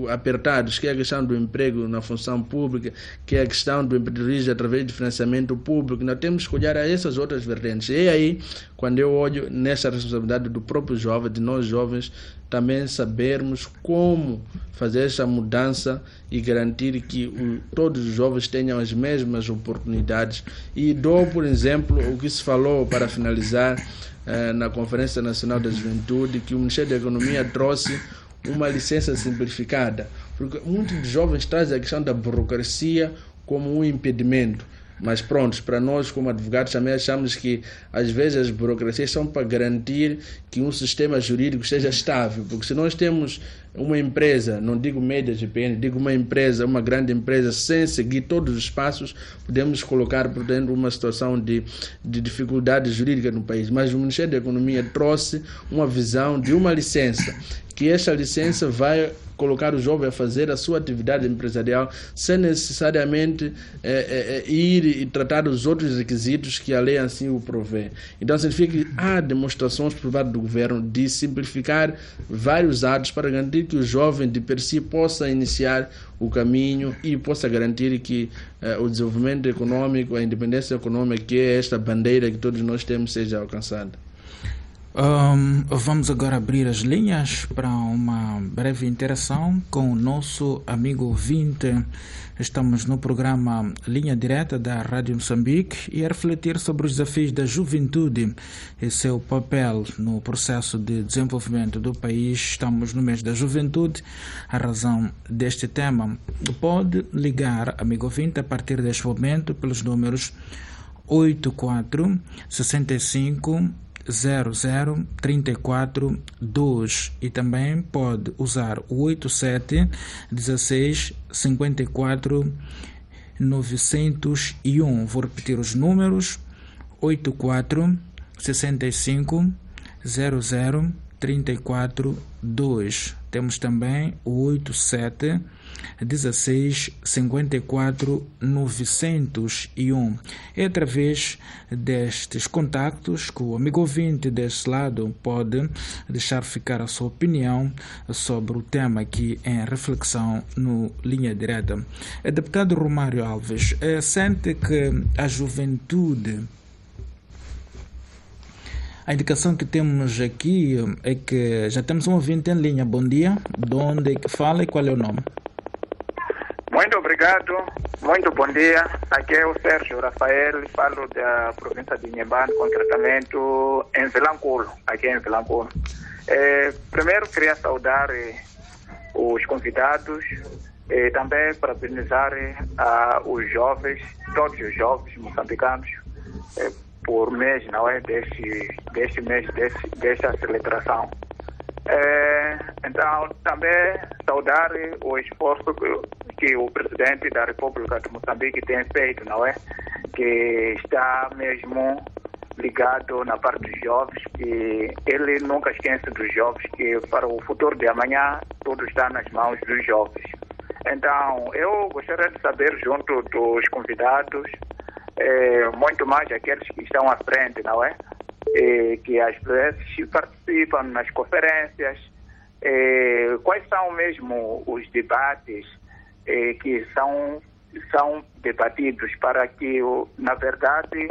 apertados, que é a questão do emprego na função pública, que é a questão do empreendedorismo através de financiamento público. Nós temos que olhar a essas outras vertentes. E aí, quando eu olho nessa responsabilidade do próprio jovem, de nós jovens, também sabermos como fazer essa mudança e garantir que todos os jovens tenham as mesmas oportunidades. E dou, por exemplo, o que se falou para finalizar na Conferência Nacional da Juventude, que o Ministério da Economia trouxe uma licença simplificada, porque muitos dos jovens trazem a questão da burocracia como um impedimento. Mas pronto, para nós como advogados também achamos que às vezes as burocracias são para garantir que um sistema jurídico seja estável, porque se nós temos uma empresa, não digo média GPN, digo uma empresa, uma grande empresa, sem seguir todos os passos, podemos colocar por dentro uma situação de dificuldade jurídica no país. Mas o Ministério da Economia trouxe uma visão de uma licença, que esta licença vai colocar o jovem a fazer a sua atividade empresarial sem necessariamente ir e tratar os outros requisitos que a lei assim o provê. Então significa que há demonstrações por parte do governo de simplificar vários atos para garantir que o jovem de per si possa iniciar o caminho e possa garantir que o desenvolvimento econômico, a independência econômica, que é esta bandeira que todos nós temos, seja alcançada. Vamos agora abrir as linhas para uma breve interação com o nosso amigo ouvinte. Estamos no programa Linha Direta da Rádio Moçambique e a refletir sobre os desafios da juventude e seu papel no processo de desenvolvimento do país. Estamos no mês da juventude. A razão deste tema pode ligar, amigo ouvinte, a partir deste momento pelos números 84 65 00342 e também pode usar o 87 16 54 901. Vou repetir os números: 84 65 00342. Temos também o 87 16 54 901. É através destes contactos que o amigo ouvinte deste lado pode deixar ficar a sua opinião sobre o tema aqui em reflexão no Linha Direta. O deputado Romário Alves sente que a juventude... A indicação que temos aqui é que já temos um ouvinte em linha. Bom dia. De onde é que fala e qual é o nome? Muito obrigado. Muito bom dia. Aqui é o Sérgio Rafael. Falo da província de Inhambane, concretamente em Vilanculo. Aqui em Vilanculo. Primeiro, queria saudar os convidados e também parabenizar os jovens, todos os jovens moçambicanos, por mês, não é? Deste mês, desta celebração. Então, também saudar o esforço que o presidente da República de Moçambique tem feito, não é? Que está mesmo ligado na parte dos jovens, que ele nunca esquece dos jovens, que para o futuro de amanhã tudo está nas mãos dos jovens. Então, eu gostaria de saber, junto dos convidados, muito mais aqueles que estão à frente, não é? Que às vezes participam nas conferências, quais são mesmo os debates que são debatidos para que, na verdade,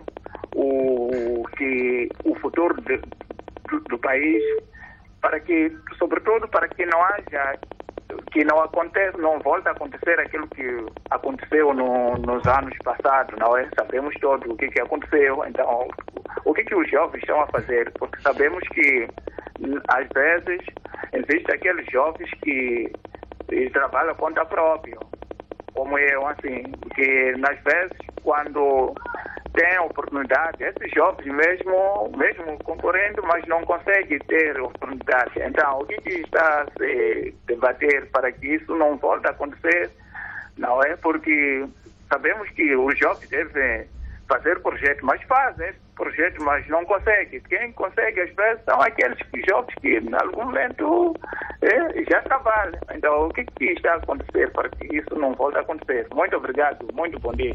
o futuro do país, para que, sobretudo, para que não haja, que não volte a acontecer aquilo que aconteceu nos anos passados, não é? Sabemos todo o que aconteceu. Então, o que os jovens estão a fazer? Porque sabemos que, às vezes, existem aqueles jovens que trabalham contra próprio, como eu, assim, que, às vezes, quando tem oportunidade, esses jovens mesmo concorrendo, mas não conseguem ter oportunidade. Então, o que está a se debater para que isso não volte a acontecer, não é? Porque sabemos que os jovens devem fazer projetos, mas fazem esse projeto, mas não conseguem. Quem consegue, às vezes, são aqueles jovens que, em algum momento, já trabalham. Então, o que está a acontecer para que isso não volte a acontecer? Muito obrigado, muito bom dia.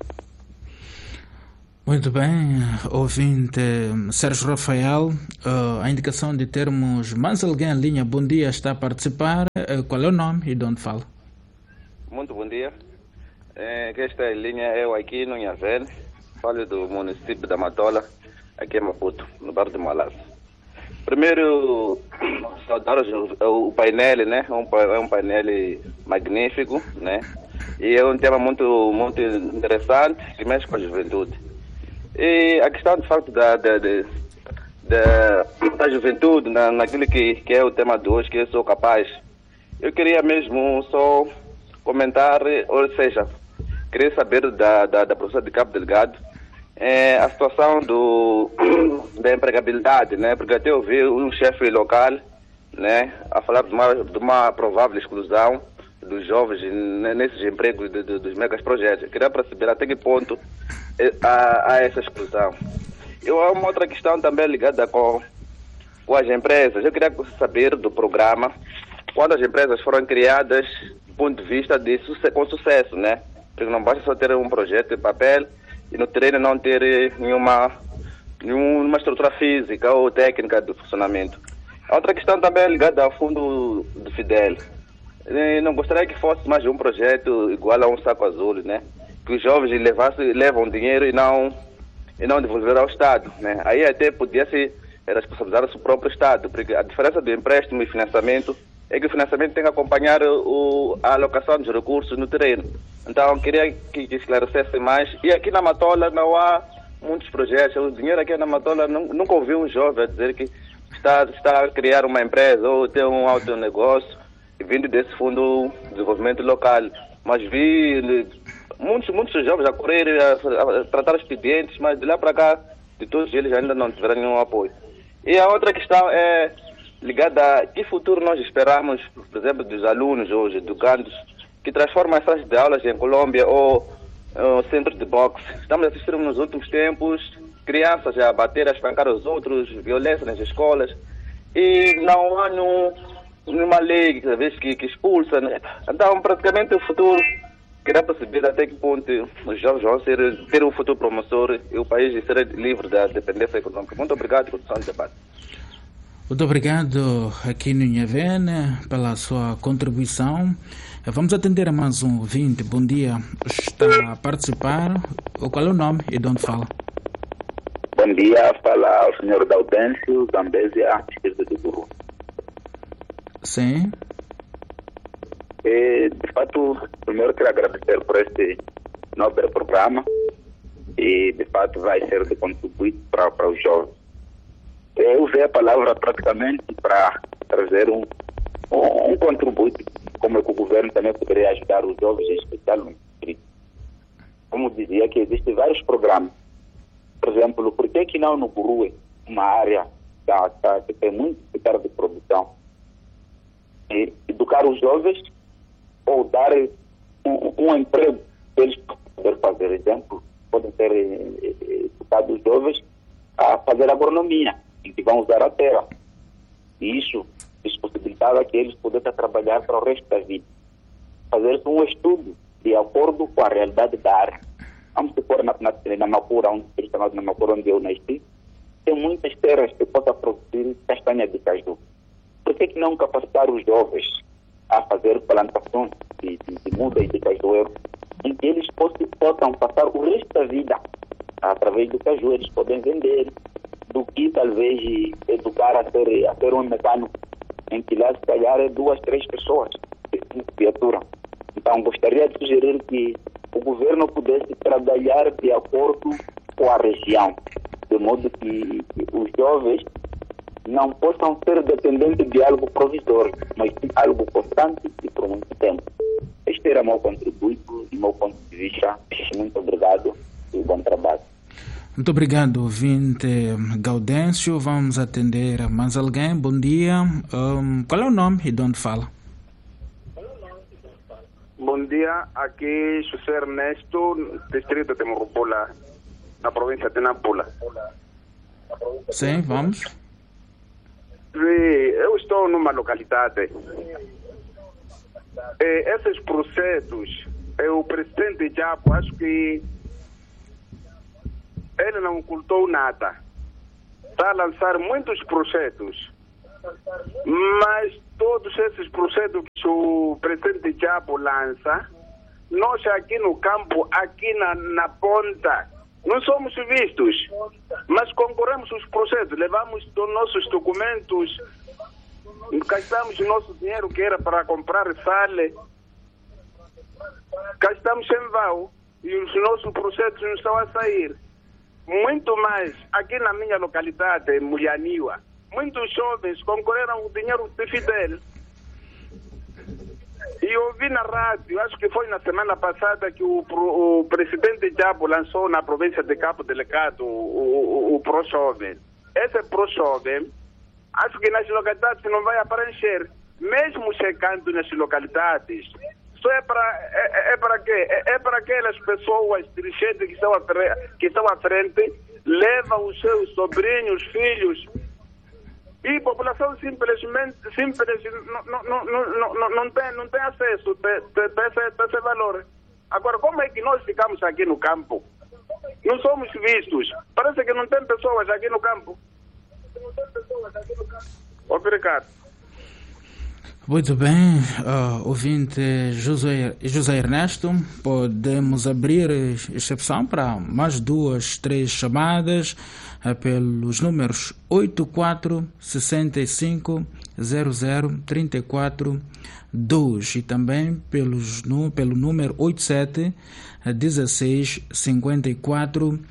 Muito bem, ouvinte Sérgio Rafael, a indicação de termos mais alguém em linha, bom dia, está a participar, qual é o nome e de onde fala? Muito bom dia. Esta linha é o Aquino Nhavene, falo do município da Matola, aqui em Maputo, no bairro de Malasse. Primeiro, saudar o painel, né? É um painel magnífico, né? E é um tema muito, muito interessante que mexe com a juventude. E a questão, de facto, da juventude, naquilo que é o tema de hoje, que eu sou capaz, eu queria mesmo só comentar, ou seja, queria saber da professora de Cabo Delgado a situação da empregabilidade, né? Porque até ouvi um chefe local, né, a falar de uma provável exclusão dos jovens nesses empregos dos megas projetos. Eu queria perceber até que ponto há essa exclusão. Há uma outra questão também ligada com as empresas. Eu queria saber do programa quando as empresas foram criadas do ponto de vista com sucesso, né? Porque não basta só ter um projeto de papel e no terreno não ter nenhuma estrutura física ou técnica de funcionamento. A outra questão também é ligada ao fundo do Fidel. Eu não gostaria que fosse mais um projeto igual a um saco azul, né? Que os jovens levam dinheiro e não devolver ao Estado, né? Aí até podia-se responsabilizar o próprio Estado, porque a diferença do empréstimo e financiamento é que o financiamento tem que acompanhar a alocação dos recursos no terreno. Então, eu queria que esclarecesse mais. E aqui na Matola não há muitos projetos. O dinheiro aqui na Matola, nunca ouvi um jovem a dizer que está a criar uma empresa ou ter um autonegócio vindo desse fundo de desenvolvimento local. Mas vi muitos jovens a correr, a tratar expedientes, mas de lá para cá, de todos eles ainda não tiveram nenhum apoio. E a outra questão é ligada a que futuro nós esperamos, por exemplo, dos alunos ou educandos que transformam as salas de aulas em Colômbia ou centro de boxe. Estamos a assistir nos últimos tempos crianças a bater, a espancar os outros, violência nas escolas, e não há nenhuma lei que expulsa, né? Então, praticamente, o futuro, queria perceber até que ponto os jovens vão ter um futuro promissor e o país ser livre da dependência econômica. Muito obrigado por condução do debate. Muito obrigado, Aquino Nhavene, pela sua contribuição. Vamos atender a mais um ouvinte. Bom dia. Está a participar. Qual é o nome e de onde fala? Bom dia. Fala o senhor Gaudêncio, Zambésia, distrito de Guru. Sim. De fato, primeiro quero agradecer por este nobre programa e, de fato, vai ser de contributo para os jovens. Eu usei a palavra praticamente para trazer um contributo, como é que o governo também poderia ajudar os jovens, em especial no distrito. Como dizia, que existem vários programas. Por exemplo, por que não no Guru, uma área que tem muito de produção, e educar os jovens ou dar um emprego que eles poderem fazer. Exemplo, podem ser educados os jovens a fazer agronomia, em que vão usar a terra. E isso possibilitava que eles pudessem trabalhar para o resto da vida. Fazer um estudo de acordo com a realidade da área. Vamos supor na Namapura, onde eu nasci, tem muitas terras que possam produzir castanha de caju. Por que não capacitar os jovens a fazer plantações de muda e de cajueiro, em que eles possam passar o resto da vida através do caju, eles podem vender, do que talvez educar a ser um mecânico, em que lá se calhar é 2, 3 pessoas de criatura. Então gostaria de sugerir que o governo pudesse trabalhar de acordo com a região, de modo que os jovens não possam ser dependentes de algo provisório, mas de algo constante e por muito tempo. Este era o meu contributo e o meu ponto de vista. Muito obrigado e bom trabalho. Muito obrigado, ouvinte Gaudêncio. Vamos atender a mais alguém. Bom dia. Qual é o nome e de onde fala? Bom dia, aqui José Ernesto, distrito de Morropola, na província de Nampula. Sim, vamos. Eu estou numa localidade. Esses processos, o presidente Japo, acho que ele não ocultou nada. Está a lançar muitos projetos, mas todos esses projetos que o presidente Diabo lança, nós aqui no campo, aqui na ponta, não somos vistos, mas concorremos os processos, levamos os nossos documentos, gastamos o nosso dinheiro que era para comprar sale, gastamos em vão e os nossos processos não estão a sair. Muito mais, aqui na minha localidade, em Mulhaniwa, muitos jovens concorreram o dinheiro de Fidel. E ouvi na rádio, acho que foi na semana passada, que o presidente Diabo lançou na província de Cabo Delgado o Pro-Jovem. Esse Pro-Jovem, acho que nas localidades não vai aparecer, mesmo chegando nas localidades. Isso é para quê? É para aquelas pessoas dirigentes que estão à frente, levam os seus sobrinhos, filhos, e a população simplesmente não tem acesso a esse valor. Agora, como é que nós ficamos aqui no campo? Não somos vistos. Parece que não tem pessoas aqui no campo. Obrigado. Muito bem, ouvinte José Ernesto, podemos abrir exceção para mais 2, 3 chamadas pelos números 84 65 00 34 2 e também pelo número 87 16 54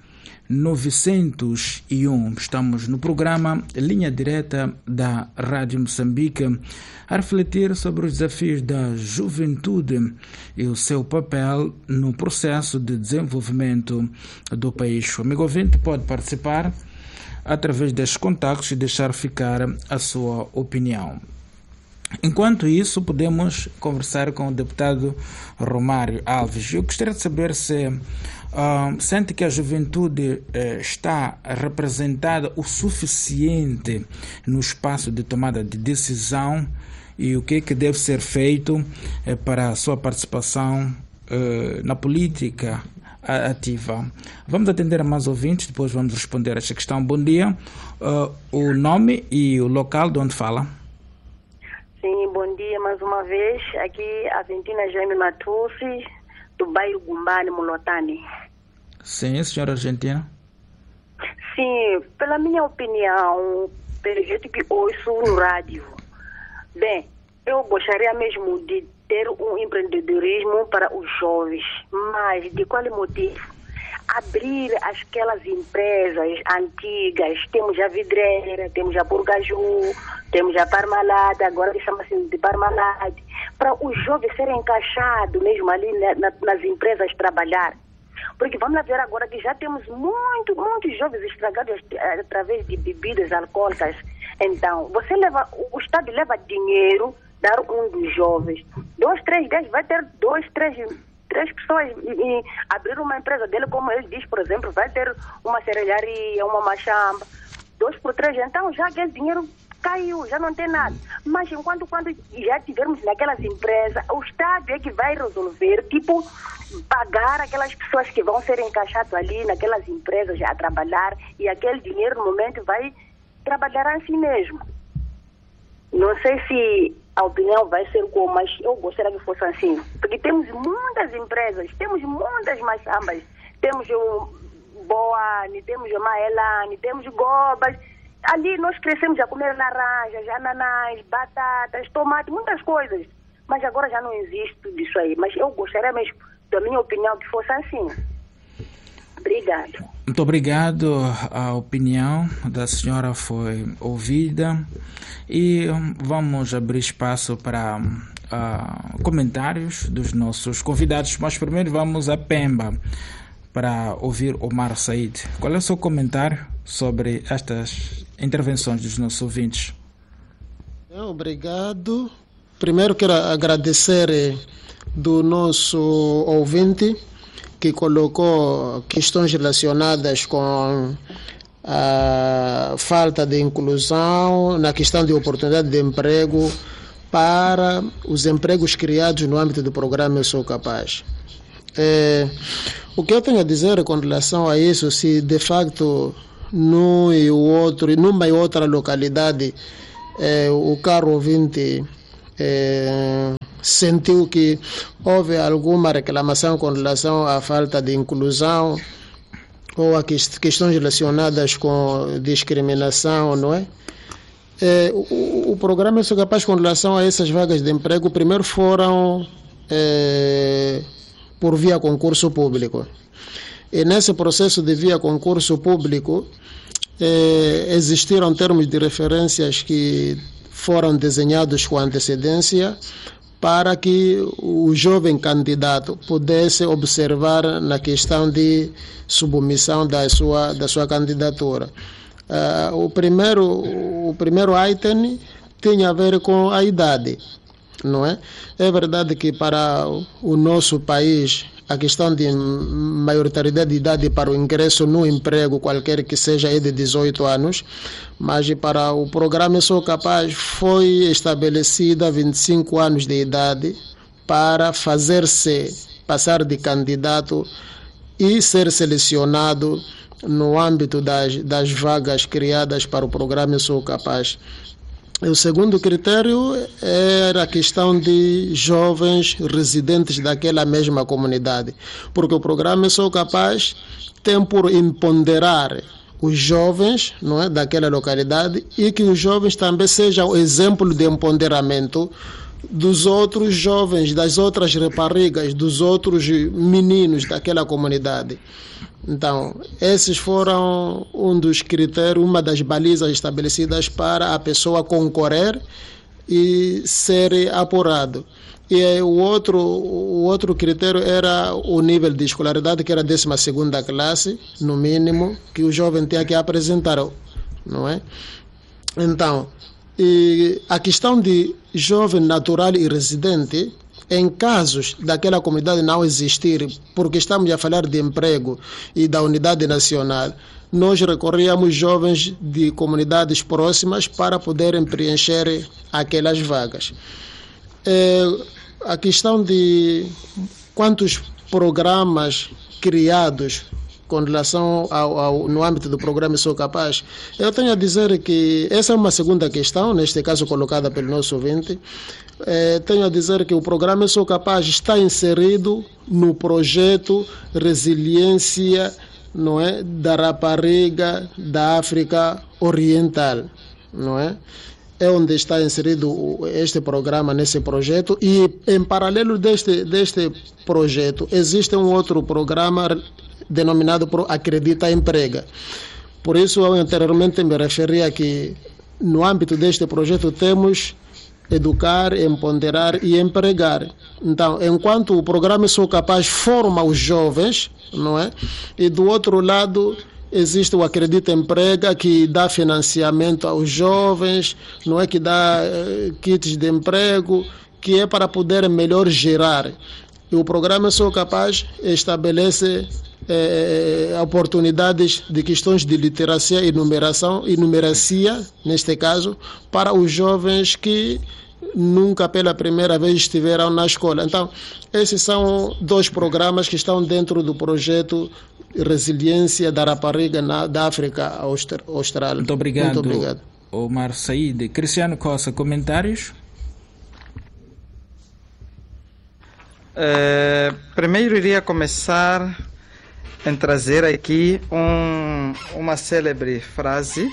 901. Estamos no programa Linha Direta da Rádio Moçambique a refletir sobre os desafios da juventude e o seu papel no processo de desenvolvimento do país. O amigo ouvinte pode participar através destes contactos e deixar ficar a sua opinião. Enquanto isso, podemos conversar com o deputado Romário Alves. Eu gostaria de saber se sente que a juventude está representada o suficiente no espaço de tomada de decisão e o que é que deve ser feito para a sua participação na política ativa. Vamos atender a mais ouvintes, depois vamos responder a esta questão. Bom dia. O nome e o local de onde fala? Sim, bom dia mais uma vez. Aqui a Argentina Jaime Matucci, do bairro Gumbani, Mulotani. Sim, senhora Argentina. Sim, pela minha opinião, pelo jeito que ouço no rádio, bem, eu gostaria mesmo de ter um empreendedorismo para os jovens, mas de qual motivo? Abrir aquelas empresas antigas, temos a Vidreira, temos a Burgaju, temos a Parmalat, agora que chama-se de Parmalat, para os jovens serem encaixados mesmo ali nas empresas trabalhar. Porque vamos ver agora que já temos muitos jovens estragados através de bebidas alcoólicas. Então, o Estado leva dinheiro, dar um dos jovens, 2, 3, 10, vai ter 2, 3 pessoas e abrir uma empresa dele, como ele diz, por exemplo, vai ter uma cerejaria, uma machamba, 2 por 3, então já aquele dinheiro caiu, já não tem nada. Mas quando já tivermos naquelas empresas, o Estado é que vai resolver, tipo, pagar aquelas pessoas que vão ser encaixadas ali naquelas empresas a trabalhar, e aquele dinheiro no momento vai trabalhar assim mesmo. Não sei se a opinião vai ser como, mas eu gostaria que fosse assim. Porque temos muitas empresas, temos muitas machambas, temos o Boane, temos o Maelane, temos o Gobas. Ali nós crescemos a comer laranjas, ananás, batatas, tomate, muitas coisas. Mas agora já não existe tudo isso aí. Mas eu gostaria mesmo, da minha opinião, que fosse assim. Obrigado. Muito obrigado. A opinião da senhora foi ouvida e vamos abrir espaço para comentários dos nossos convidados. Mas primeiro vamos a Pemba para ouvir Omar Said. Qual é o seu comentário sobre estas intervenções dos nossos ouvintes? Obrigado. Primeiro quero agradecer do nosso ouvinte que colocou questões relacionadas com a falta de inclusão na questão de oportunidade de emprego para os empregos criados no âmbito do programa Eu Sou Capaz. O que eu tenho a dizer com relação a isso, se de facto numa e outra localidade o caro ouvinte sentiu que houve alguma reclamação com relação à falta de inclusão ou a questões relacionadas com discriminação, não é? O programa Sou Capaz com relação a essas vagas de emprego, primeiro foram por via concurso público. E nesse processo de via concurso público, existiram termos de referências que foram desenhados com antecedência para que o jovem candidato pudesse observar na questão de submissão da sua candidatura. O primeiro item tinha a ver com a idade, não é? É verdade que para o nosso país a questão de maioritariedade de idade para o ingresso no emprego, qualquer que seja, é de 18 anos, mas para o programa Sou Capaz foi estabelecida 25 anos de idade para fazer-se passar de candidato e ser selecionado no âmbito das vagas criadas para o programa Sou Capaz. O segundo critério era a questão de jovens residentes daquela mesma comunidade, porque o programa Sou Capaz tem por imponderar os jovens, não é, daquela localidade, e que os jovens também sejam exemplo de empoderamento dos outros jovens, das outras raparigas, dos outros meninos daquela comunidade. Então, esses foram um dos critérios, uma das balizas estabelecidas para a pessoa concorrer e ser apurado. E o outro critério era o nível de escolaridade, que era a 12ª classe, no mínimo, que o jovem tinha que apresentar, não é? Então, e a questão de jovem natural e residente, em casos daquela comunidade não existir, porque estamos a falar de emprego e da unidade nacional, nós recorríamos jovens de comunidades próximas para poderem preencher aquelas vagas. A questão de quantos programas criados com relação no âmbito do programa Sou Capaz, eu tenho a dizer que essa é uma segunda questão, neste caso colocada pelo nosso ouvinte. Tenho a dizer que o programa Sou Capaz está inserido no projeto Resiliência, não é, da rapariga da África Oriental, não é? É onde está inserido este programa, nesse projeto, e em paralelo deste projeto existe um outro programa denominado por Acredita Emprega. Por isso, eu anteriormente me referia que no âmbito deste projeto temos educar, empoderar e empregar. Então, enquanto o programa Sou Capaz forma os jovens, não é? E do outro lado existe o Acredita Emprega, que dá financiamento aos jovens, não é, que dá kits de emprego, que é para poder melhor gerar. E o programa Sou Capaz estabelece oportunidades de questões de literacia e numeracia, neste caso, para os jovens que nunca pela primeira vez estiveram na escola. Então, esses são dois programas que estão dentro do projeto Resiliência da Rapariga da África Austral. Muito obrigado. Omar Said. Cristiano Costa, comentários? Primeiro iria começar em trazer aqui uma célebre frase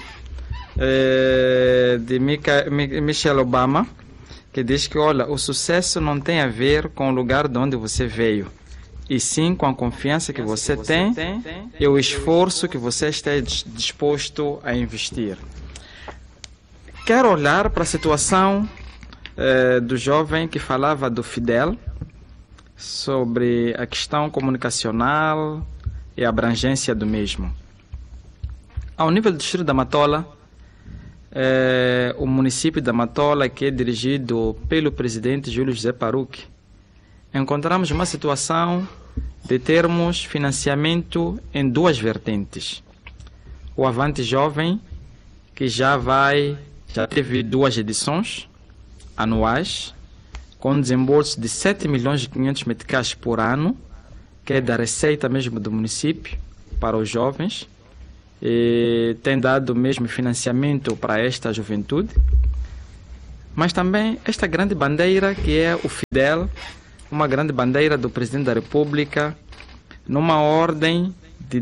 de Michelle Obama, que diz que, olha, o sucesso não tem a ver com o lugar de onde você veio, e sim com a confiança que você tem e o esforço que você está disposto a investir. Quero olhar para a situação do jovem que falava do Fidel, sobre a questão comunicacional e a abrangência do mesmo. Ao nível do distrito da Matola, o município da Matola, que é dirigido pelo presidente Júlio José Paruque, encontramos uma situação de termos financiamento em duas vertentes. O Avante Jovem, que já teve 2 edições anuais, com desembolso de 7.500.000 meticais por ano, que é da receita mesmo do município para os jovens, e tem dado mesmo financiamento para esta juventude. mas também esta grande bandeira que é o Fidel, uma grande bandeira do Presidente da República, numa ordem de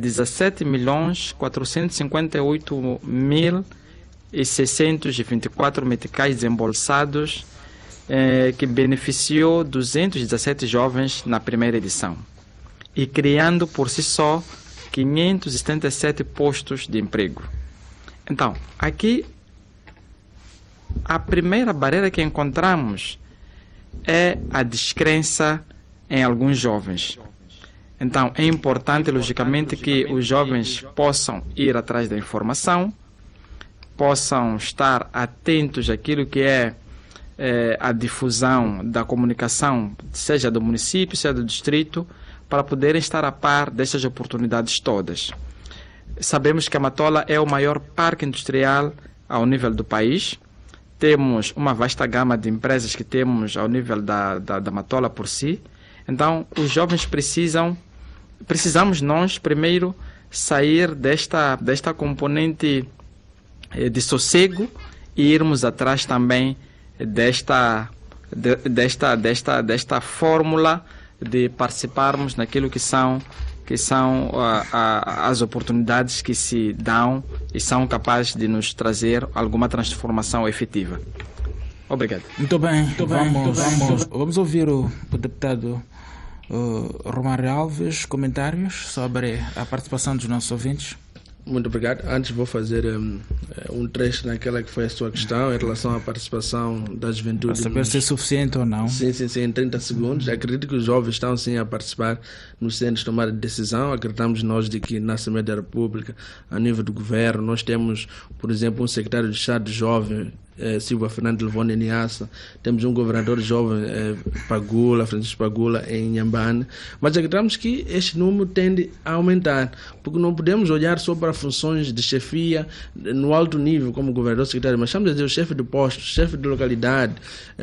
17.458.624 meticais desembolsados, que beneficiou 217 jovens na primeira edição e criando por si só 577 postos de emprego. Então, aqui a primeira barreira que encontramos é a descrença em alguns jovens. Então, é importante, logicamente, que os jovens possam ir atrás da informação, possam estar atentos àquilo que é a difusão da comunicação, seja do município, seja do distrito, para poderem estar a par destas oportunidades todas. Sabemos que a Matola é o maior parque industrial ao nível do país. Temos uma vasta gama de empresas que temos ao nível da Matola por si. Então, os jovens precisamos nós, primeiro, sair desta componente de sossego e irmos atrás também desta fórmula de participarmos naquilo que são as oportunidades que se dão e são capazes de nos trazer alguma transformação efetiva. Obrigado. Muito bem. Vamos ouvir o deputado Romário Alves, comentários sobre a participação dos nossos ouvintes. Muito obrigado. Antes vou fazer um trecho naquela que foi a sua questão em relação à participação da juventude. Para saber se é suficiente ou não. Sim, em 30 segundos. Acredito que os jovens estão sim a participar nos centros de tomada de decisão. Acreditamos nós de que na Assembleia da República, a nível do governo, nós temos, por exemplo, um secretário de Estado jovem, Silva Fernando Levone Niassa, temos um governador jovem, Francisco Pagula, em Inhambane, mas acreditamos que este número tende a aumentar, porque não podemos olhar só para funções de chefia no alto nível, como governador secretário, mas estamos a dizer o chefe de posto, chefe de localidade,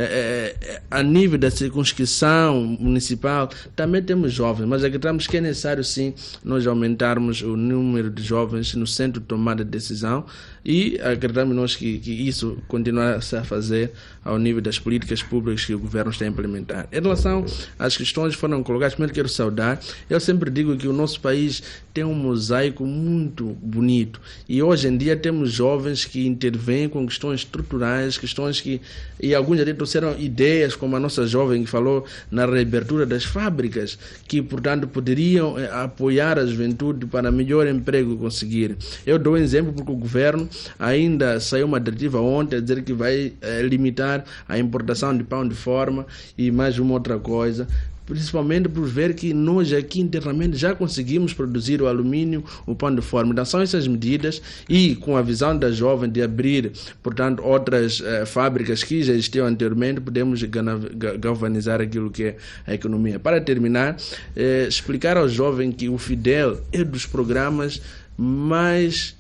a nível da circunscrição municipal, também temos jovens, mas acreditamos que é necessário sim nós aumentarmos o número de jovens no centro de tomada de decisão e acreditamos nós que isso continuar-se a fazer ao nível das políticas públicas que o governo está a implementar. Em relação às questões que foram colocadas, primeiro quero saudar, eu sempre digo que o nosso país tem um mosaico muito bonito e hoje em dia temos jovens que intervêm com questões estruturais, questões que, e alguns até trouxeram ideias, como a nossa jovem que falou na reabertura das fábricas, que portanto poderiam apoiar a juventude para melhor emprego conseguir. Eu dou um exemplo porque o governo ainda saiu uma diretiva ontem a dizer que vai limitar a importação de pão de forma e mais uma outra coisa, principalmente por ver que nós aqui internamente já conseguimos produzir o alumínio, o pão de forma. Então são essas medidas e com a visão da jovem de abrir, portanto, outras fábricas que já existiam anteriormente, podemos galvanizar aquilo que é a economia. Para terminar, explicar ao jovem que o Fidel é dos programas mais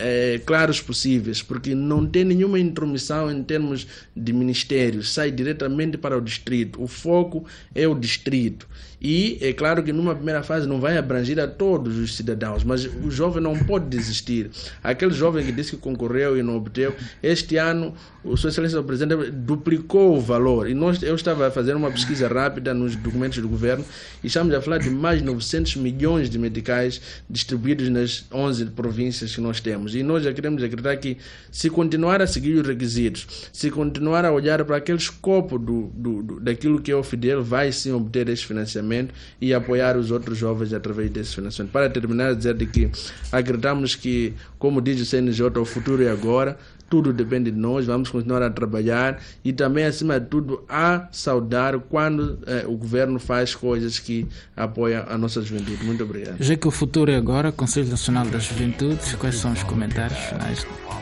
claros possíveis, porque não tem nenhuma intromissão em termos de ministérios, sai diretamente para o distrito, o foco é o distrito. E é claro que numa primeira fase não vai abranger a todos os cidadãos, mas o jovem não pode desistir. Aquele jovem que disse que concorreu e não obteve, este ano o Sua Excelência, o Presidente, duplicou o valor. E eu estava a fazer uma pesquisa rápida nos documentos do governo e estamos a falar de mais de 900 milhões de meticais distribuídos nas 11 províncias que nós temos. E nós já queremos acreditar que se continuar a seguir os requisitos, se continuar a olhar para aquele escopo daquilo que é o Fidel, vai sim obter esse financiamento e apoiar os outros jovens através desse financiamento. Para terminar, dizer de que acreditamos que, como diz o CNJ, o futuro é agora, tudo depende de nós, vamos continuar a trabalhar e também, acima de tudo, a saudar quando o governo faz coisas que apoiam a nossa juventude. Muito obrigado. Já que o futuro é agora, Conselho Nacional da Juventude, quais são os comentários finais?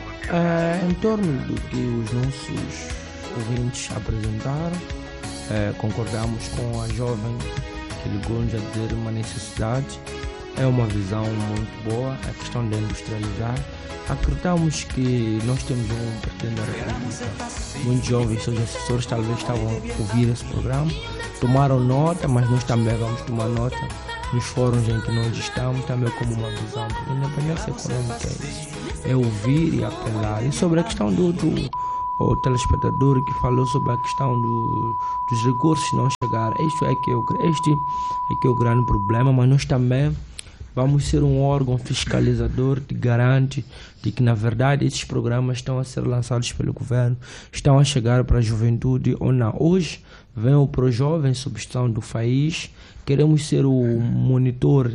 Em torno do que os nossos ouvintes apresentaram, concordamos com a jovem que ligou-nos a dizer uma necessidade, é uma visão muito boa, a questão de industrializar. Acreditamos que nós temos um Presidente da República, muitos jovens, seus assessores talvez estavam a ouvir esse programa, tomaram nota, mas nós também vamos tomar nota nos fóruns em que nós estamos, também como uma visão, porque a independência econômica é isso, é ouvir e apelar. E sobre a questão do o telespectador que falou sobre a questão dos recursos não chegar. Este é que é o grande problema, mas nós também vamos ser um órgão fiscalizador que garante de que, na verdade, esses programas estão a ser lançados pelo governo, estão a chegar para a juventude ou não. Hoje vem o ProJovem, substituição do FAIS, queremos ser o monitor,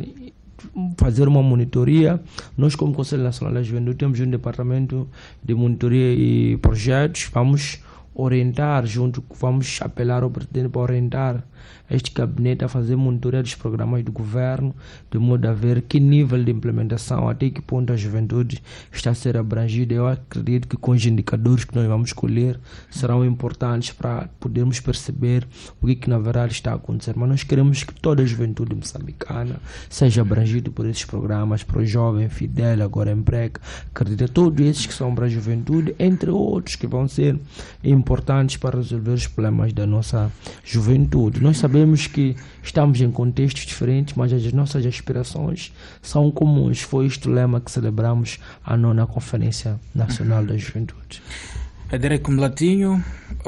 fazer uma monitoria. Nós, como Conselho Nacional da Juventude, temos um departamento de monitoria e projetos. Vamos orientar vamos apelar ao presidente para orientar este gabinete a fazer monitoria dos programas do governo, de modo a ver que nível de implementação, até que ponto a juventude está a ser abrangida. Eu acredito que com os indicadores que nós vamos escolher serão importantes para podermos perceber o que na verdade está a acontecer. Mas nós queremos que toda a juventude moçambicana seja abrangida por esses programas, ProJovem, Fidel, Agora Emprega. Acredito todos esses que são para a juventude, entre outros que vão ser importantes para resolver os problemas da nossa juventude. Nós sabemos que estamos em contextos diferentes, mas as nossas aspirações são comuns. Foi este o lema que celebramos a 9ª Conferência Nacional da Juventude. Derek Mlatinho,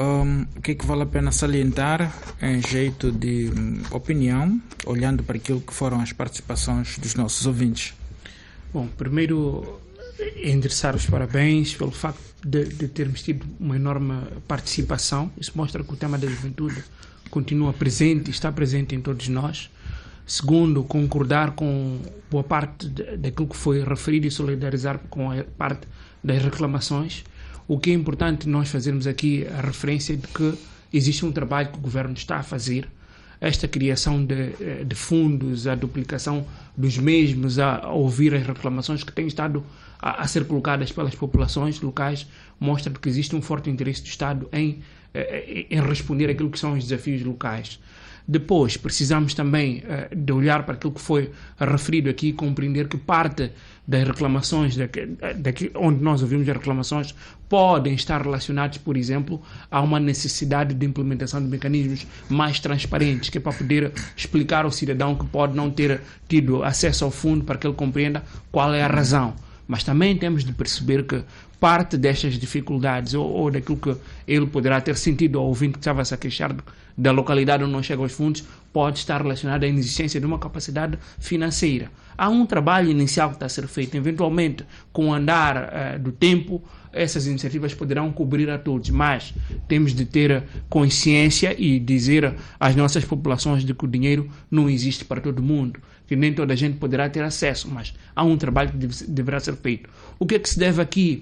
o que é que vale a pena salientar em jeito de opinião, olhando para aquilo que foram as participações dos nossos ouvintes? Bom, primeiro endereçar os parabéns pelo facto de termos tido uma enorme participação. Isso mostra que o tema da juventude continua presente, está presente em todos nós. Segundo, concordar com boa parte daquilo que foi referido e solidarizar com a parte das reclamações. O que é importante nós fazermos aqui a referência de que existe um trabalho que o governo está a fazer. Esta criação de fundos, a duplicação dos mesmos, a ouvir as reclamações que têm estado a ser colocadas pelas populações locais, mostra que existe um forte interesse do Estado em responder àquilo que são os desafios locais. Depois, precisamos também de olhar para aquilo que foi referido aqui e compreender que parte das reclamações, daqui onde nós ouvimos as reclamações, podem estar relacionados, por exemplo, a uma necessidade de implementação de mecanismos mais transparentes, que é para poder explicar ao cidadão que pode não ter tido acesso ao fundo para que ele compreenda qual é a razão. Mas também temos de perceber que parte destas dificuldades ou daquilo que ele poderá ter sentido ao ouvinte que estava-se a queixar da localidade onde não chegam os fundos pode estar relacionado à inexistência de uma capacidade financeira. Há um trabalho inicial que está a ser feito. Eventualmente, com o andar do tempo, essas iniciativas poderão cobrir a todos, mas temos de ter consciência e dizer às nossas populações de que o dinheiro não existe para todo mundo, que nem toda a gente poderá ter acesso, mas há um trabalho que deverá ser feito. O que é que se deve aqui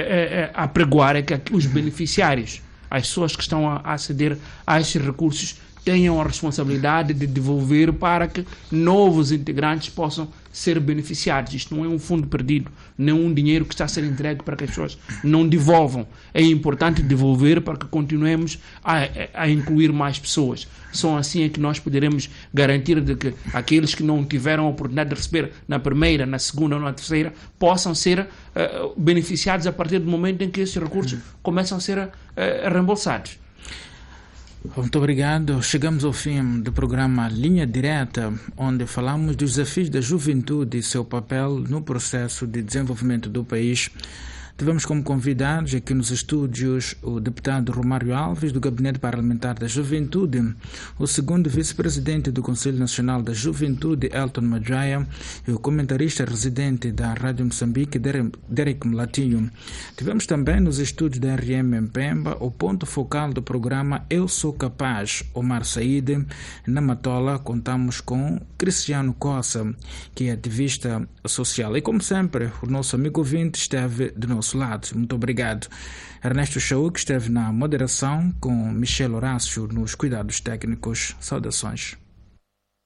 apregoar é que os beneficiários, as pessoas que estão a aceder a estes recursos, tenham a responsabilidade de devolver para que novos integrantes possam ser beneficiados. Isto não é um fundo perdido, nem um dinheiro que está a ser entregue para que as pessoas não devolvam. É importante devolver para que continuemos a incluir mais pessoas. Só assim é que nós poderemos garantir de que aqueles que não tiveram a oportunidade de receber na primeira, na segunda ou na terceira possam ser beneficiados a partir do momento em que esses recursos começam a ser reembolsados. Muito obrigado. Chegamos ao fim do programa Linha Direta, onde falamos dos desafios da juventude e seu papel no processo de desenvolvimento do país. Tivemos como convidados aqui nos estúdios o deputado Romário Alves, do Gabinete Parlamentar da Juventude, o segundo vice-presidente do Conselho Nacional da Juventude, Elton Madjaya, e o comentarista residente da Rádio Moçambique, Derek Mlatinho. Tivemos também nos estúdios da RM em Pemba o ponto focal do programa Eu Sou Capaz, Omar Saide. Na Matola contamos com Cristiano Cossa, que é ativista social. E como sempre, o nosso amigo ouvinte esteve do nosso lado. Muito obrigado. Ernesto Chau, que esteve na moderação, com Michel Horácio nos cuidados técnicos. Saudações.